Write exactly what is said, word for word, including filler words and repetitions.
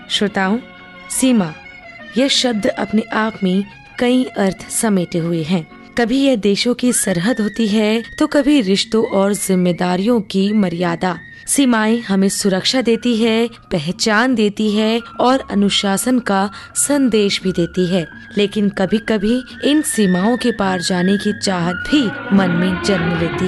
श्रोताओं, सीमा यह शब्द अपने आप में कई अर्थ समेटे हुए हैं। कभी यह देशों की सरहद होती है तो कभी रिश्तों और जिम्मेदारियों की मर्यादा। सीमाएं हमें सुरक्षा देती है, पहचान देती है और अनुशासन का संदेश भी देती है। लेकिन कभी कभी इन सीमाओं के पार जाने की चाहत भी मन में जन्म लेती है।